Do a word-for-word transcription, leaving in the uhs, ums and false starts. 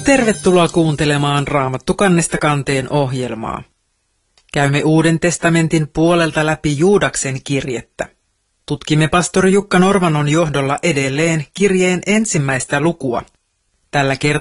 Tervetuloa kuuntelemaan Raamattu kannesta kanteen ohjelmaa. Käymme Uuden testamentin puolelta läpi Juudaksen kirjettä. Tutkimme pastori Jukka Norvanon johdolla edelleen kirjeen ensimmäistä lukua. Tällä kertaa